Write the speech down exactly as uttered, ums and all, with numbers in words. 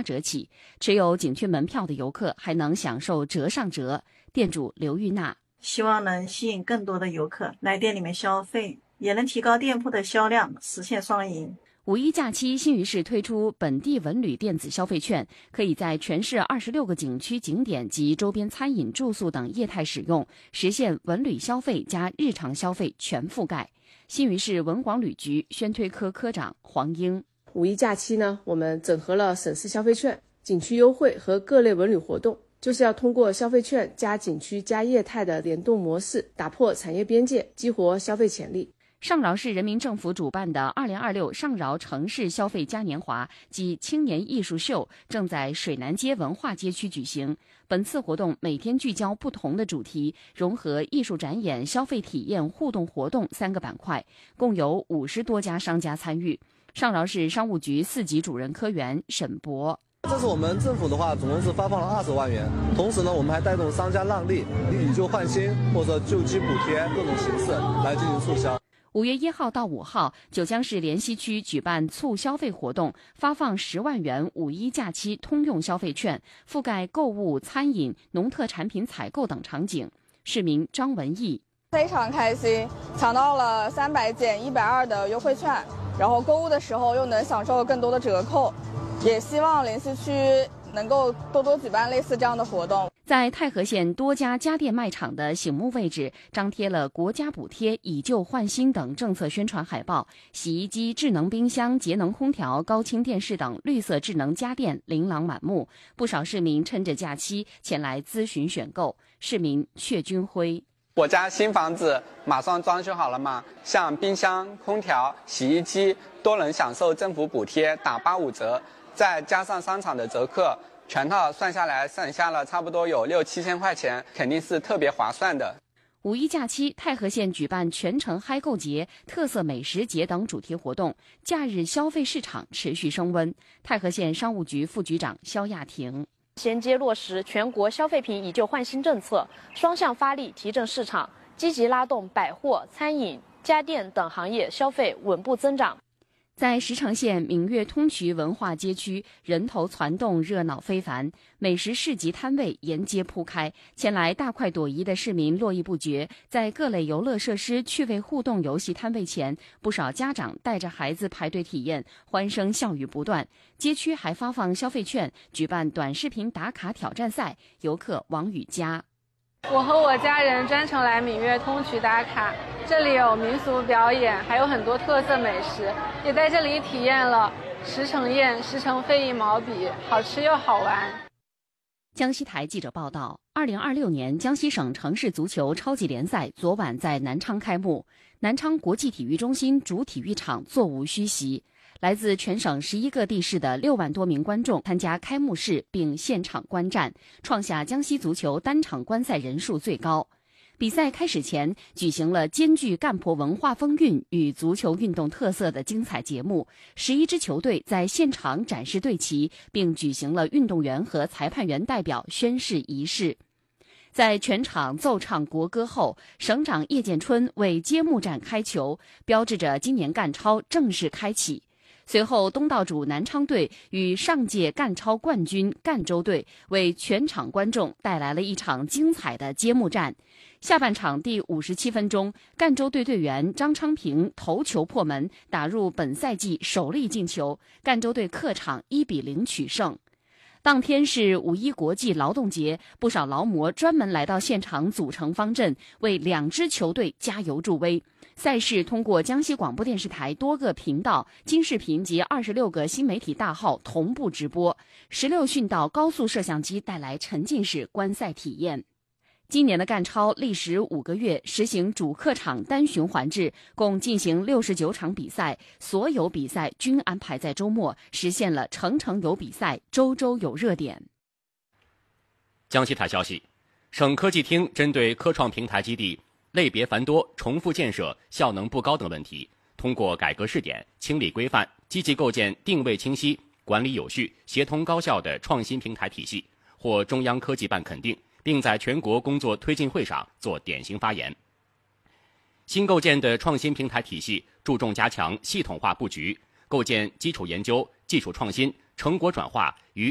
折起，持有景区门票的游客还能享受折上折。店主刘玉娜希望能吸引更多的游客来店里面消费，也能提高店铺的销量，实现双赢。 五一假期，新余市推出本地文旅电子消费券，可以在全市二十六个景区景点及周边餐饮、住宿等业态使用，实现文旅消费加日常消费全覆盖。新余市文广旅局宣推科科长黄英： 五一假期呢，我们整合了省市消费券、景区优惠和各类文旅活动，就是要通过消费券加景区加业态的联动模式，打破产业边界，激活消费潜力。 上饶市人民政府主办的二零二六上饶城市消费嘉年华暨青年艺术秀正在水南街文化街区举行。本次活动每天聚焦不同的主题，融合艺术展演、消费体验、互动活动三个板块，共有五十多家商家参与。上饶市商务局四级主任科员沈博： 这次我们政府的话，总共是发放了二十万元，同时呢，我们还带动商家让利，以旧换新或者救济补贴各种形式来进行促销。 五月一号到五号，九江市莲溪区举办促消费活动，发放十万元五一假期通用消费券，覆盖购物、餐饮、农特产品采购等场景。市民张文义： 非常开心，抢到了三百减一百二的优惠券，然后购物的时候又能享受更多的折扣，也希望莲溪区能够多多举办类似这样的活动。 在太和县多家家电卖场的醒目位置张贴了国家补贴、以旧换新等政策宣传海报，洗衣机、智能冰箱、节能空调、高清电视等绿色智能家电琳琅满目，不少市民趁着假期前来咨询选购。市民阙军辉： 我家新房子马上装修好了嘛，像冰箱、空调、洗衣机都能享受政府补贴，打八五折，再加上商场的折扣，全套算下来省下了差不多有六七千块钱，肯定是特别划算的。 五一假期，太和县举办全城嗨购节、特色美食节等主题活动，假日消费市场持续升温。太和县商务局副局长肖亚婷： 衔接落实全国消费品以旧换新政策，双向发力提振市场，积极拉动百货、餐饮、家电等行业消费稳步增长。 在石城县闽粤通衢文化街区，人头攒动，热闹非凡，美食市集摊位沿街铺开，前来大快朵颐的市民络绎不绝。在各类游乐设施、趣味互动游戏摊位前，不少家长带着孩子排队体验，欢声笑语不断。街区还发放消费券，举办短视频打卡挑战赛。游客王雨佳： 我和我家人专程来闽粤通衢打卡，这里有民俗表演，还有很多特色美食，也在这里体验了十城宴、十城非遗毛笔，好吃又好玩。 江西台记者报道，二零二六年江西省城市足球超级联赛昨晚在南昌开幕，南昌国际体育中心主体育场座无虚席。来自全省十一个地市的六万多名观众参加开幕式并现场观战，创下江西足球单场观赛人数最高。比赛开始前，举行了兼具干婆文化风韵与足球运动特色的精彩节目。十一支球队在现场展示队旗，并举行了运动员和裁判员代表宣誓仪式。在全场奏唱国歌后，省长叶建春为揭幕战开球，标志着今年赣超正式开启。随后，东道主南昌队与上届赣超冠军赣州队为全场观众带来了一场精彩的揭幕战。下半场第五十七分钟，赣州队队员张昌平头球破门，打入本赛季首粒进球，赣州队客场一比零取胜。当天是五一国际劳动节，不少劳模专门来到现场组成方阵，为两支球队加油助威。赛事通过江西广播电视台多个频道、金视频及二十六个新媒体大号同步直播，十六讯道高速摄像机带来沉浸式观赛体验。今年的赣超历时五个月，实行主客场单循环制，共进行六十九场比赛，所有比赛均安排在周末，实现了城城有比赛，周周有热点。 江西台消息，省科技厅针对科创平台基地类别繁多、重复建设、效能不高等问题，通过改革试点、清理规范，积极构建定位清晰、管理有序、协同高效的创新平台体系，获中央科技办肯定，并在全国工作推进会上做典型发言。新构建的创新平台体系注重加强系统化布局，构建基础研究、技术创新、成果转化与